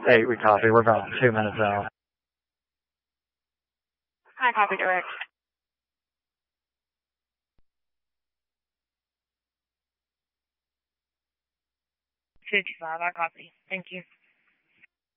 8, we copy. We're about 2 minutes out. I copy direct. 55, I copy. Thank you.